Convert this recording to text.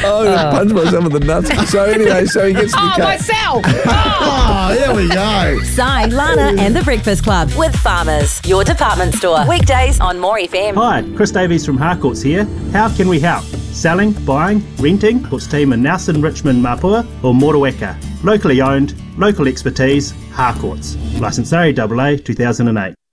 just punched myself in the nuts. So anyway, so he gets the car. Myself! Oh, there we go. Si, Lana and the Breakfast Club with Farmers, your department store. Weekdays on More FM. Hi, Chris Davies from Harcourts here. How can we help? Selling, buying, renting? Courts team in Nelson, Richmond, Mapua or Motueka. Locally owned, local expertise, Harcourts. Licence RAAA 2008.